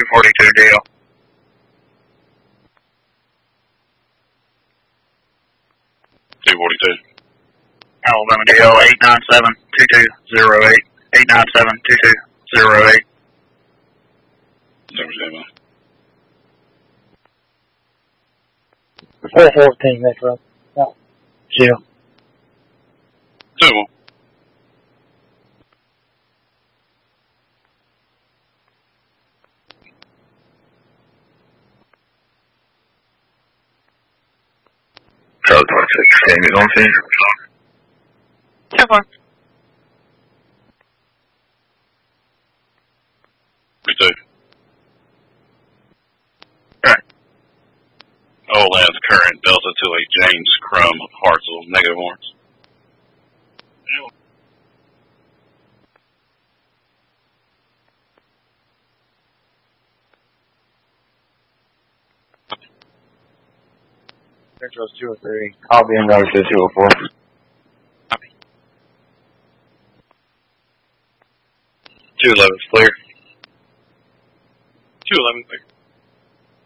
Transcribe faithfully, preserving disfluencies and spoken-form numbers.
two forty-two deal. two forty-two. Alabama deal, eight nine seven, two two zero eight. eight nine seven, two two zero eight. Zero seven. four fourteen, that's right. No. Zero. Two more. Charlie twenty-six, can you get on scene? ten four. Me too. Alright. Oh, last current Delta to a James Crum, Hartsel, negative orange. Central's two oh three. I'll be in Roger two oh four. two eleven, clear. two eleven, clear.